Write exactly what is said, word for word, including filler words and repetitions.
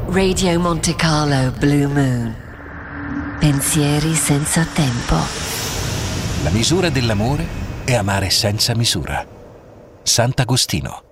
Radio Monte Carlo Blue Moon. Pensieri senza tempo. La misura dell'amore è amare senza misura. Sant'Agostino.